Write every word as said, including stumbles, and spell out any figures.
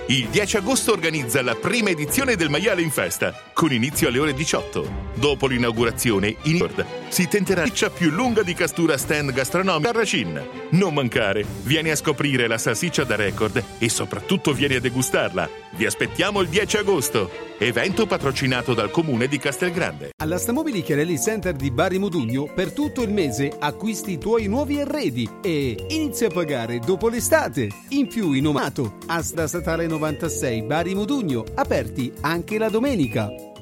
Il dieci agosto organizza la prima edizione del Maiale in Festa, con inizio alle ore diciotto. Dopo l'inaugurazione, in Nord si tenterà la ciccia più lunga di Castura stand gastronomica a Racin. Non mancare, vieni a scoprire la salsiccia da record e soprattutto vieni a degustarla. Vi aspettiamo il dieci agosto. Evento patrocinato dal Comune di Castelgrande. Alla Stamobili Chiarelli Center di Bari Modugno per tutto il mese acquisti i tuoi nuovi arredi e inizia a pagare dopo l'estate. In più in omato, Asta Statale novantasei Bari Modugno, aperti anche la domenica.